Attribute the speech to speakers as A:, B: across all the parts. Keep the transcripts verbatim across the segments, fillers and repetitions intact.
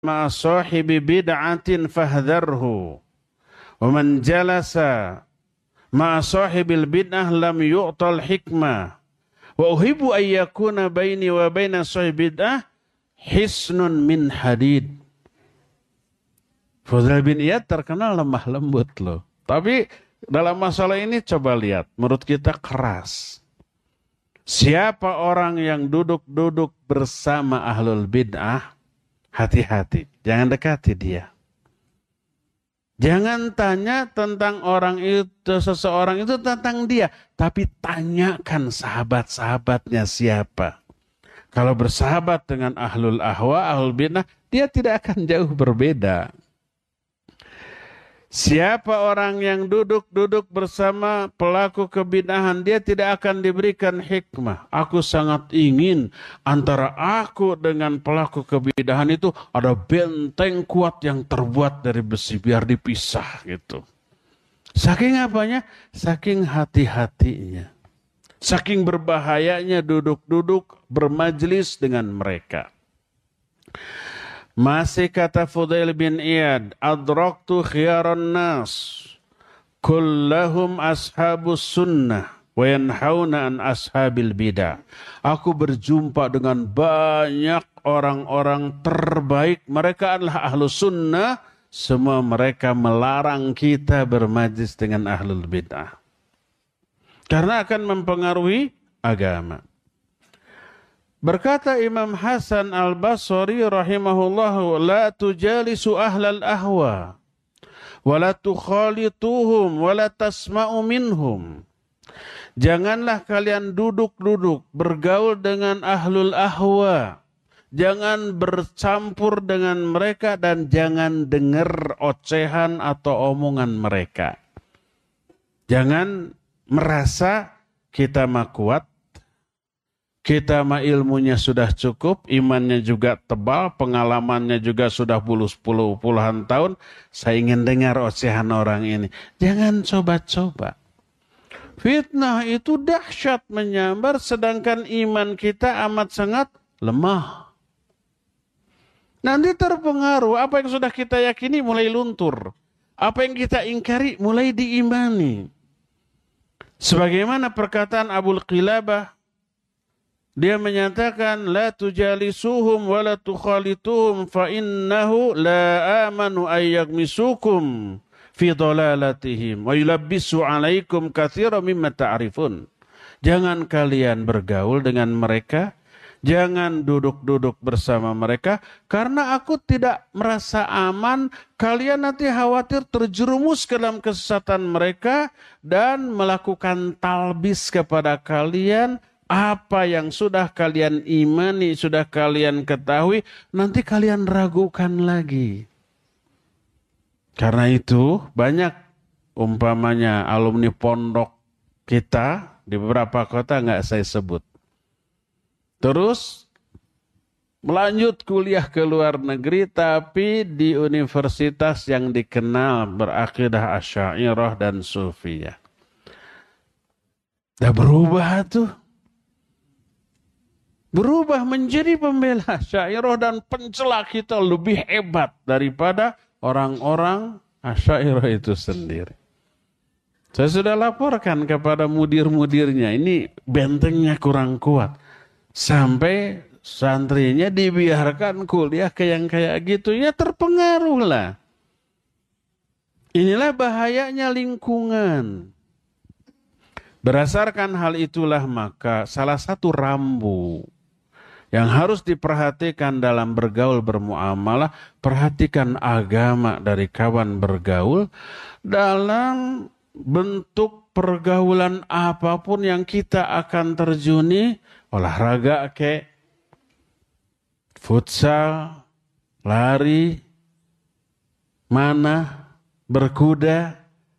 A: ma'a sahibi bid'atin fahdharhu wa man jalasa ma'a sahibil bid'ah lam yu'tal hikmah wa uhibbu an yakuna baini wa baina sahibi bid'ah hisnun min hadid. Fudail bin Iyad terkenal lemah lembut loh. Tapi dalam masalah ini coba lihat, menurut kita keras. Siapa orang yang duduk-duduk bersama ahlul bid'ah, hati-hati, jangan dekati dia. Jangan tanya tentang orang itu, seseorang itu tentang dia, tapi tanyakan sahabat-sahabatnya siapa. Kalau bersahabat dengan ahlul ahwa, ahlul bid'ah, dia tidak akan jauh berbeda. Siapa orang yang duduk-duduk bersama pelaku kebid'ahan, dia tidak akan diberikan hikmah. Aku sangat ingin antara aku dengan pelaku kebid'ahan itu ada benteng kuat yang terbuat dari besi, biar dipisah gitu. Saking apanya? Saking hati-hatinya. Saking berbahayanya duduk-duduk bermajlis dengan mereka. Masih kata Fudail bin Iyad, adraktu khiyaran nas kullahum ashabus sunnah wa yanhauna an ashabil bidah. Aku berjumpa dengan banyak orang-orang terbaik, mereka adalah ahlus sunnah, semua mereka melarang kita bermajlis dengan ahlul bid'ah karena akan mempengaruhi agama. Berkata Imam Hasan al-Basri rahimahullahu, la tujalisu ahlal ahwa wa la tukhalituhum wa la tasma'u minhum. Janganlah kalian duduk-duduk bergaul dengan ahlul ahwa. Jangan bercampur dengan mereka dan jangan dengar ocehan atau omongan mereka. Jangan merasa kita mah kuat, kita mah ilmunya sudah cukup, imannya juga tebal, pengalamannya juga sudah puluh-puluh puluhan tahun. Saya ingin dengar ocehan orang ini. Jangan coba-coba. Fitnah itu dahsyat menyambar, sedangkan iman kita amat sangat lemah. Nanti terpengaruh, apa yang sudah kita yakini mulai luntur. Apa yang kita ingkari mulai diimani. Sebagaimana perkataan Abu Qilabah, dia menyatakan la tujalisuhum wa la tukhalituhum fa innahu la amanu ayyagmisukum fi dhalalatihim wa yulabbisu alaikum katsiran mimma ta'rifun. Jangan kalian bergaul dengan mereka, jangan duduk-duduk bersama mereka karena aku tidak merasa aman, kalian nanti khawatir terjerumus ke dalam kesesatan mereka dan melakukan talbis kepada kalian. Apa yang sudah kalian imani, sudah kalian ketahui, nanti kalian ragukan lagi. Karena itu banyak umpamanya alumni pondok kita di beberapa kota nggak saya sebut. Terus melanjut kuliah ke luar negeri tapi di universitas yang dikenal berakidah Asy'ariyah dan Sufiyah. Dah berubah tuh. Berubah menjadi pembela Asy'ariyah dan pencela kita lebih hebat daripada orang-orang Asy'ariyah itu sendiri. Saya sudah laporkan kepada mudir-mudirnya, ini bentengnya kurang kuat. Sampai santrinya dibiarkan kuliah ke yang kayak gitu, ya terpengaruh lah. Inilah bahayanya lingkungan. Berdasarkan hal itulah maka salah satu rambu yang harus diperhatikan dalam bergaul bermuamalah, perhatikan agama dari kawan bergaul dalam bentuk pergaulan apapun yang kita akan terjuni, olahraga ke, futsal, lari, mana, berkuda,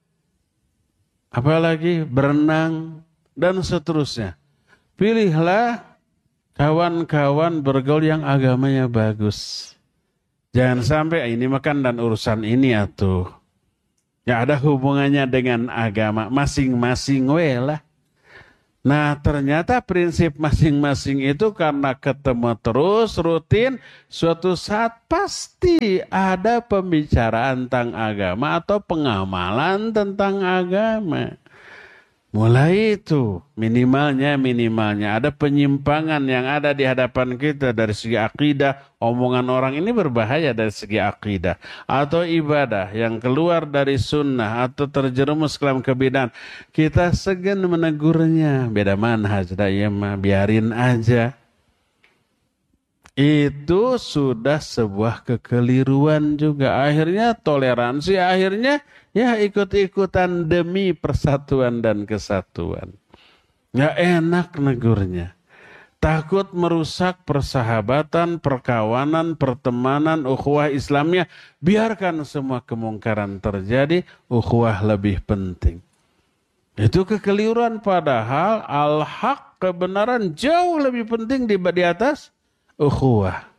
A: apalagi berenang, dan seterusnya. Pilihlah kawan-kawan bergaul yang agamanya bagus. Jangan sampai ini makan dan urusan ini atuh. Ya ada hubungannya dengan agama masing-masing we lah. Nah, ternyata prinsip masing-masing itu karena ketemu terus, rutin, suatu saat pasti ada pembicaraan tentang agama atau pengamalan tentang agama. Mulai itu minimalnya minimalnya ada penyimpangan yang ada di hadapan kita dari segi akidah, omongan orang ini berbahaya dari segi akidah atau ibadah yang keluar dari sunnah atau terjerumus ke dalam kebid'ahan. Kita segan menegurnya, beda manhaj dah ya mah, biarin aja. Itu sudah sebuah kekeliruan juga. Akhirnya toleransi, akhirnya ya ikut-ikutan demi persatuan dan kesatuan. Nggak enak negurnya. Takut merusak persahabatan, perkawanan, pertemanan, ukhuwah Islamnya. Biarkan semua kemungkaran terjadi, ukhuwah lebih penting. Itu kekeliruan, padahal al-haq, kebenaran jauh lebih penting di, di atas ukhuwah.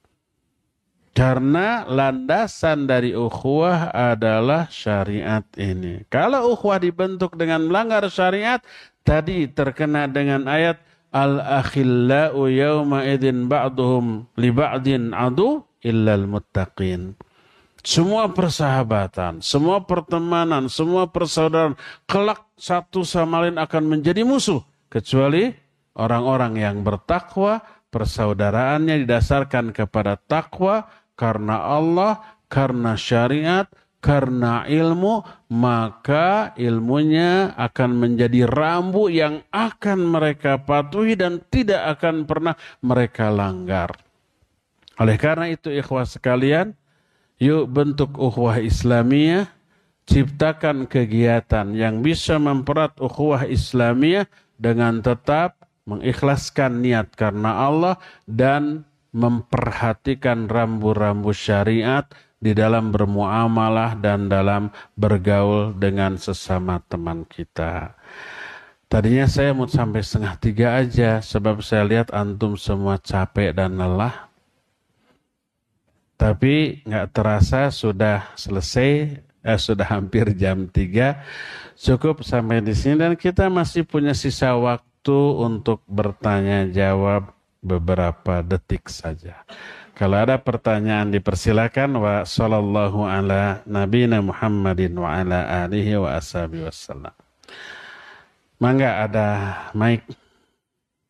A: Karena landasan dari ukhuwah adalah syariat ini. Kalau ukhuwah dibentuk dengan melanggar syariat, tadi terkena dengan ayat al-akhillau yawma idzin ba'duhum li ba'din adu illal muttaqin. Semua persahabatan, semua pertemanan, semua persaudaraan kelak satu sama lain akan menjadi musuh kecuali orang-orang yang bertakwa. Persaudaraannya didasarkan kepada takwa, karena Allah, karena syariat, karena ilmu, maka ilmunya akan menjadi rambu yang akan mereka patuhi dan tidak akan pernah mereka langgar. Oleh karena itu ikhwah sekalian, yuk bentuk ukhuwah Islamiyah, ciptakan kegiatan yang bisa mempererat ukhuwah Islamiyah dengan tetap mengikhlaskan niat karena Allah dan memperhatikan rambu-rambu syariat di dalam bermuamalah dan dalam bergaul dengan sesama teman kita. Tadinya saya mau sampai setengah tiga aja sebab saya lihat antum semua capek dan lelah. Tapi nggak terasa sudah selesai, eh, sudah hampir jam tiga. Cukup sampai di sini dan kita masih punya sisa waktu untuk bertanya jawab beberapa detik saja. Kalau ada pertanyaan dipersilakan. Wa sallallahu ala nabiyina Muhammadin wa ala alihi wa ashabihi wasallam. Mangga ada mic.